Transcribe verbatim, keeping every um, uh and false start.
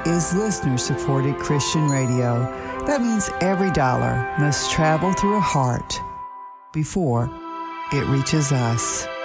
is listener-supported Christian radio. That means every dollar must travel through a heart before it reaches us.